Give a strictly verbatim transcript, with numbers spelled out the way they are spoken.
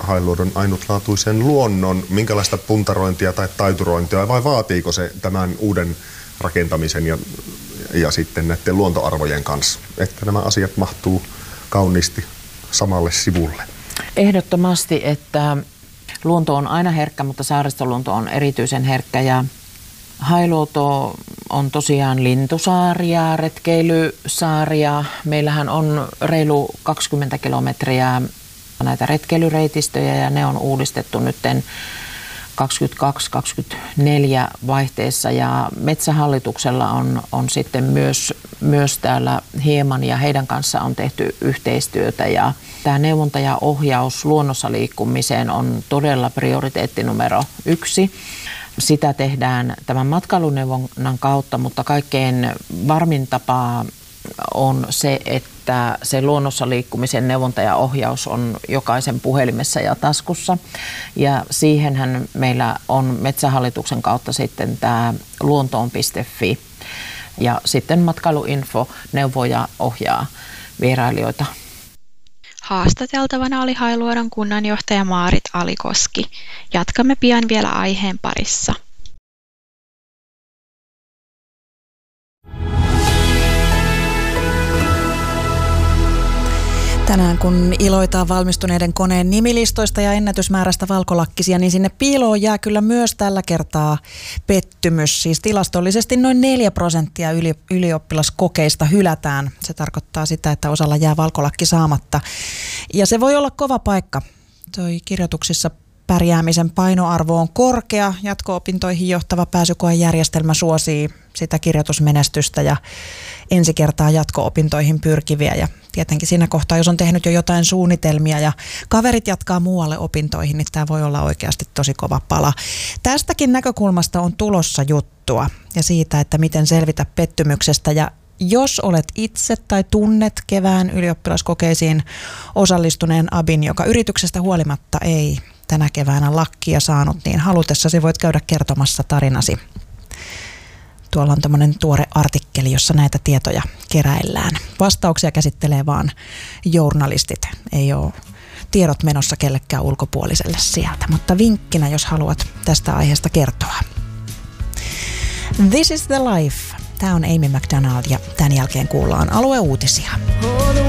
Hailuodon ainutlaatuisen luonnon, minkälaista puntarointia tai taiturointia, vai vaatiiko se tämän uuden rakentamisen ja, ja sitten näiden luontoarvojen kanssa, että nämä asiat mahtuu kauniisti samalle sivulle? Ehdottomasti, että luonto on aina herkkä, mutta saaristoluonto on erityisen herkkä ja Hailuoto on tosiaan lintusaaria, retkeilysaaria. Meillähän on reilu kaksikymmentä kilometriä näitä retkeilyreitistöjä ja ne on uudistettu nytten kaksikymmentäkaksi kaksikymmentäneljä vaihteessa ja Metsähallituksella on, on sitten myös, myös täällä hieman ja heidän kanssa on tehty yhteistyötä ja tämä neuvonta ja ohjaus luonnossa liikkumiseen on todella prioriteetti numero yksi. Sitä tehdään tämän matkailuneuvonnan kautta, mutta kaikkein varmin tapa on se, että se luonnossa liikkumisen neuvonta ja ohjaus on jokaisen puhelimessa ja taskussa. Ja siihenhän meillä on Metsähallituksen kautta sitten tämä luontoon piste fi ja sitten matkailuinfo neuvoo ja ohjaa vierailijoita. Haastateltavana oli Hailuodon kunnanjohtaja Maarit Alikoski. Jatkamme pian vielä aiheen parissa. Tänään kun iloitaan valmistuneiden koneen nimilistoista ja ennätysmäärästä valkolakkisia, niin sinne piiloon jää kyllä myös tällä kertaa pettymys. Siis tilastollisesti noin neljä prosenttia yli, ylioppilaskokeista hylätään. Se tarkoittaa sitä, että osalla jää valkolakki saamatta. Ja se voi olla kova paikka. Toi kirjoituksissa pärjäämisen painoarvo on korkea. Jatko-opintoihin johtava pääsykoejärjestelmä suosii sitä kirjoitusmenestystä ja ensi kertaa jatko-opintoihin pyrkiviä. Ja tietenkin siinä kohtaa, jos on tehnyt jo jotain suunnitelmia ja kaverit jatkaa muualle opintoihin, niin tämä voi olla oikeasti tosi kova pala. Tästäkin näkökulmasta on tulossa juttua ja siitä, että miten selvitä pettymyksestä. Ja jos olet itse tai tunnet kevään ylioppilaskokeisiin osallistuneen abin, joka yrityksestä huolimatta ei tänä keväänä lakkia saanut, niin halutessasi voit käydä kertomassa tarinasi. Tuolla on tämmöinen tuore artikkeli, jossa näitä tietoja keräillään. Vastauksia käsittelee vaan journalistit. Ei ole tiedot menossa kellekään ulkopuoliselle sieltä, mutta vinkkinä, jos haluat tästä aiheesta kertoa. This is the life. Tämä on Amy McDonald ja tämän jälkeen kuullaan alueuutisia.